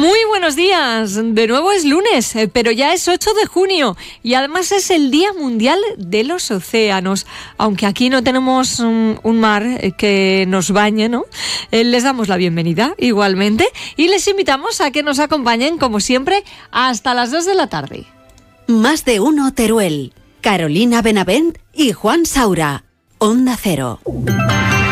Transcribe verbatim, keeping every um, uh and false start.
Muy buenos días, de nuevo es lunes, pero ya es ocho de junio y además es el Día Mundial de los Océanos. Aunque aquí no tenemos un, un mar que nos bañe, ¿no? Eh, les damos la bienvenida igualmente y les invitamos a que nos acompañen, como siempre, hasta las dos de la tarde. Más de uno Teruel, Carolina Benavent y Juan Saura, Onda Cero.